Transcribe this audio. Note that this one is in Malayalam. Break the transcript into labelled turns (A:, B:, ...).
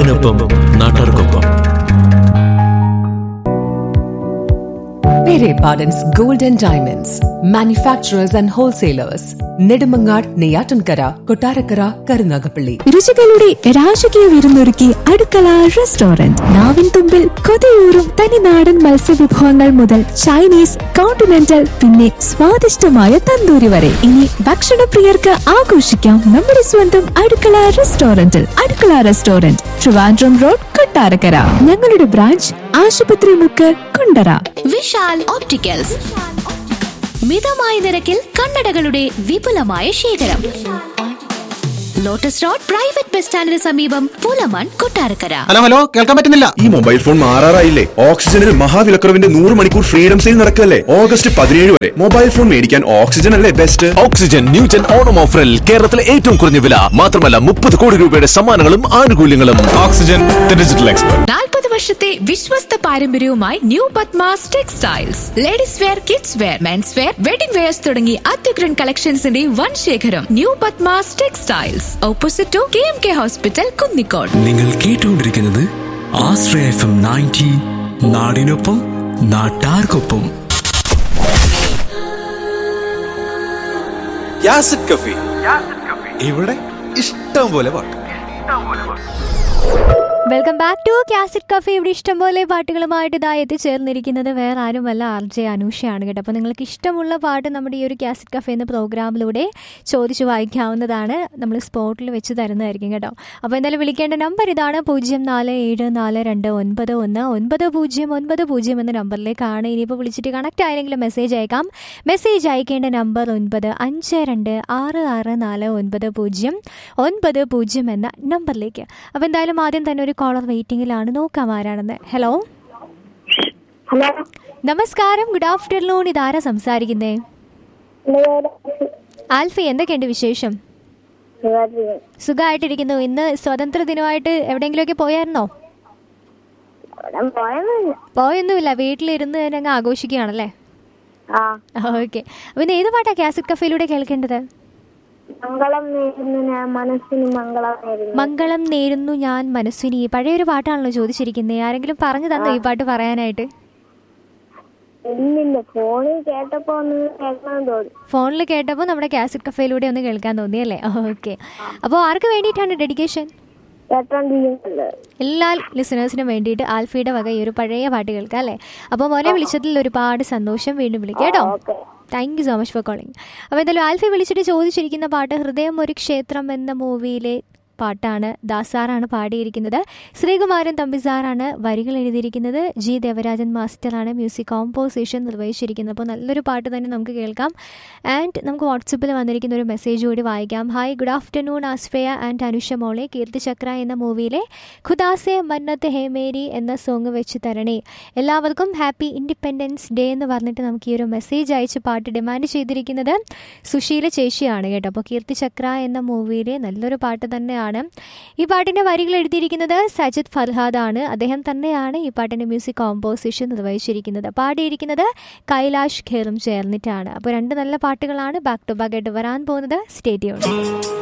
A: നാടിനൊപ്പം നാട്ടാർക്കൊപ്പം.
B: Pere Pardon's Gold and Diamonds, manufacturers and wholesalers. Nedumangad, Neyyattinkara, Kottarakkara, Karunagappally.
C: രുചികളുടെ രാജകീയ വിരുന്നൊരുക്കി അടുക്കള റെസ്റ്റോറന്റ്. നാവിൻ തുമ്പിൽ കൊതിയൂറും തനിനാടൻ മത്സ്യവിഭവങ്ങൾ മുതൽ ചൈനീസ്, കോണ്ടിനെന്റൽ, പിന്നെ സ്വാദിഷ്ടമായ തന്തൂരി വരെ. ഇനി ഭക്ഷണപ്രിയർക്ക് ആഘോഷിക്കാം നമ്മുടെ സ്വന്തം അടുക്കള റെസ്റ്റോറന്റിൽ. അടുക്കള റെസ്റ്റോറന്റ്, ട്രിവാൻഡ്രം റോഡ്, കൊട്ടാരക്കര. ഞങ്ങളുടെ ബ്രാഞ്ച് ആശുപത്രി മുക്ക്, കുണ്ടറ.
D: വിശാൽ ഓപ്റ്റിക്കൽസ്, മിതമായ നിരക്കിൽ കണ്ണടകളുടെ വിപുലമായ ശേഖരം. ലോട്ടസ് റോഡ് പ്രൈവറ്റ് ബസ് സ്റ്റാൻഡിന് സമീപം, പൂലമാൻ, കൊട്ടാരക്കര.
E: ഹലോ, കേൾക്കാൻ പറ്റുന്നില്ല. ഈ മൊബൈൽ ഫോൺ മാറാറായില്ലേ? ഓക്സിജനിൽ മഹാവിലക്കുറവിന്റെ 100 മണിക്കൂർ ഫ്രീഡം സെയിൽ നടക്കല്ലേ? ഓഗസ്റ്റ് 17 വരെ. മൊബൈൽ ഫോൺ മേടിക്കാൻ ഓക്സിജൻ അല്ലേ ബെസ്റ്റ്?
A: ഓക്സിജൻ ന്യൂജൻ ഓണം ഓഫറിൽ കേരളത്തിലെ ഏറ്റവും കുറഞ്ഞ വില മാത്രമല്ല 30 കോടി രൂപയുടെ സമ്മാനങ്ങളും ആനുകൂല്യങ്ങളും.
E: Oxygen, the digital expert.
F: 40 വർഷത്തെ വിശ്വസ്ത പാരമ്പര്യവുമായി new Padmas textiles. Ladies wear, kids wear, men's wear, wedding wears തുടങ്ങി അത്യുഗ്രൻ കളക്ഷൻസിന്റെ വൻ ശേഖരം. New Padmas textiles, opposite to KMK hospital, Kunnicode.
G: നിങ്ങൾ കേട്ടുകൊണ്ടിരിക്കുന്നത് ആശ്രയ FM 90, നാടിനൊപ്പം നാട്ടാർക്കൊപ്പം.
E: യാസിഡ് കഫി, ഇവിടെ ഇഷ്ടം പോലെ പാട്ട്.
H: Welcome back to cassette cafe. ഇവിടെ ഇഷ്ടംപോലെ പാട്ടുകളുമായിട്ട് ഇതാ എത്തിച്ചേർന്നിരിക്കുന്നത് വേറെ ആരുമല്ല, RJ അനൂഷയാണ് കേട്ടോ. അപ്പോൾ നിങ്ങൾക്ക് ഇഷ്ടമുള്ള പാട്ട് നമ്മുടെ ഈ ഒരു കാസറ്റ് കഫേ എന്ന പ്രോഗ്രാമിലൂടെ ചോദിച്ചു വായിക്കാവുന്നതാണ്. നമ്മൾ സ്പോട്ടിൽ വെച്ച് തരുന്നതായിരിക്കും കേട്ടോ. അപ്പോൾ എന്തായാലും വിളിക്കേണ്ട നമ്പർ ഇതാണ് 0474219990 എന്ന നമ്പറിലേക്കാണ്. ഇനിയിപ്പോൾ വിളിച്ചിട്ട് കണക്ട് ആയെങ്കിലും മെസ്സേജ് അയക്കാം. മെസ്സേജ് അയക്കേണ്ട നമ്പർ 9526649090 എന്ന നമ്പറിലേക്ക്. അപ്പോൾ എന്തായാലും ആദ്യം തന്നെ ഒരു കോളർ വെയിറ്റിംഗിലാണ്, നോക്കാം ആരാണെന്ന്. ഹലോ, നമസ്കാരം, ഗുഡ് ആഫ്റ്റർനൂൺ. ഇതാരാ സംസാരിക്കുന്നേ? ആൽഫി, എന്തൊക്കെയുണ്ട് വിശേഷം? സുഖമായിട്ടിരിക്കുന്നു. ഇന്ന് സ്വതന്ത്ര ദിനമായിട്ട് എവിടെയെങ്കിലുമൊക്കെ പോയായിരുന്നോ? പോയൊന്നുമില്ല, വീട്ടിലിരുന്ന് തന്നെ അങ്ങ് ആഘോഷിക്കുകയാണല്ലേ? ഓക്കെ. അപ്പൊ ഇന്ന് ഏത് പാട്ടാ കാസറ്റ് കഫേയിലൂടെ കേൾക്കേണ്ടത്? മംഗളം നേരുന്നു ഞാൻ മനസ്സിനി. പഴയൊരു പാട്ടാണല്ലോ ചോദിച്ചിരിക്കുന്നത്. ആരെങ്കിലും പറഞ്ഞു തന്നോ ഈ പാട്ട് പറയാനായിട്ട്? ഫോണിൽ കേട്ടപ്പോൾ നമ്മുടെ കാസറ്റ് കഫേയിലൂടെ ഒന്ന് കേൾക്കാൻ തോന്നിയല്ലേ? ഓക്കെ. അപ്പോൾ ആർക്ക് വേണ്ടിയിട്ടാണ് ഡെഡിക്കേഷൻ? എല്ലാ ലിസണേഴ്സിനും വേണ്ടിയിട്ട് ആൽഫിയുടെ വക ഈ ഒരു പഴയ പാട്ട് കേൾക്കാം അല്ലേ? അപ്പോൾ മോനെ വിളിച്ചതിൽ ഒരുപാട് സന്തോഷം. വീണ്ടും വിളിക്കാം കേട്ടോ. Thank you so much for calling. അപ്പോൾ എന്തായാലും ആൽഫി വിളിച്ചിട്ട് ചോദിച്ചിരിക്കുന്ന പാട്ട് ഹൃദയം ഒരു ക്ഷേത്രം എന്ന മൂവിയിലെ പാട്ടാണ്. ദാസാറാണ് പാടിയിരിക്കുന്നത്. ശ്രീകുമാരൻ തമ്പിസാറാണ് വരികൾ എഴുതിയിരിക്കുന്നത്. G Devarajan മാസ്റ്ററാണ് music composition നിർവഹിച്ചിരിക്കുന്നത്. അപ്പോൾ നല്ലൊരു പാട്ട് തന്നെ നമുക്ക് കേൾക്കാം. ആൻഡ് നമുക്ക് വാട്സപ്പിൽ വന്നിരിക്കുന്ന ഒരു മെസ്സേജ് കൂടി വായിക്കാം. Hi, good afternoon ആസ്ഫയ and Anusha മോളെ. കീർത്തിചക്ര എന്ന മൂവിയിലെ ഖുദാസെ മന്നത്ത് ഹേ മേരി എന്ന സോങ് വെച്ച് തരണേ. എല്ലാവർക്കും ഹാപ്പി ഇൻഡിപെൻഡൻസ് ഡേ എന്ന് പറഞ്ഞിട്ട് നമുക്ക് ഈ ഒരു മെസ്സേജ് അയച്ച് പാട്ട് ഡിമാൻഡ് ചെയ്തിരിക്കുന്നത് സുശീല ചേച്ചിയാണ് കേട്ടോ. അപ്പോൾ കീർത്തിചക്ര എന്ന മൂവിയിലെ നല്ലൊരു പാട്ട് തന്നെയാണ്. ഈ പാട്ടിൻ്റെ വരികൾ എഴുതിയിരിക്കുന്നത് സജിത് ഫർഹാദാണ്. അദ്ദേഹം തന്നെയാണ് ഈ പാട്ടിൻ്റെ മ്യൂസിക് കോമ്പോസിഷൻ നിർവഹിച്ചിരിക്കുന്നത്. പാടിയിരിക്കുന്നത് കൈലാഷ് ഖേറും ചേർന്നിട്ടാണ്. അപ്പോൾ രണ്ട് നല്ല പാട്ടുകളാണ് ബാക്ക് ടു ബാക്ക് ആയിട്ട് വരാൻ പോകുന്നത്. Stay tuned.